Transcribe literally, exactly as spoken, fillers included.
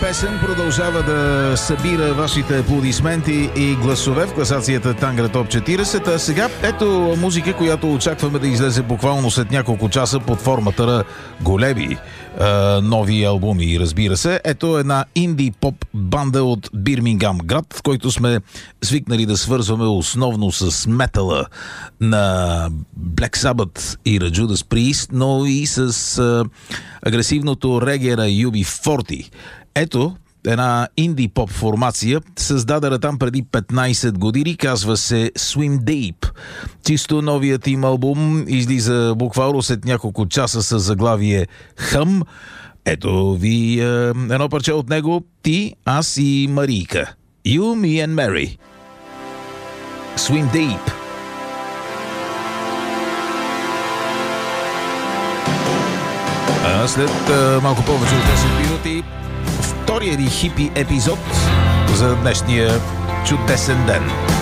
песен продължава да събира вашите аплодисменти и гласове в класацията Тангра Топ четиридесет. А сега ето музика, която очакваме да излезе буквално след няколко часа под формата на големи а, нови албуми, разбира се. Ето една инди-поп банда от Бирмингам град, в който сме свикнали да свързваме основно с метала на Black Sabbath и на Judas Priest, но и с а, агресивното реге на ю би форти. Ето една инди-поп формация, създадена там преди петнайсет години, казва се Swim Deep. Чисто новият им албум излиза буквално след няколко часа с заглавие Хъм. Ето ви е, едно парче от него: Ти, аз и Марийка. You, me and Mary. Swim Deep. А след а, малко повече от десет минути втория ни хипи епизод за днешния чудесен ден.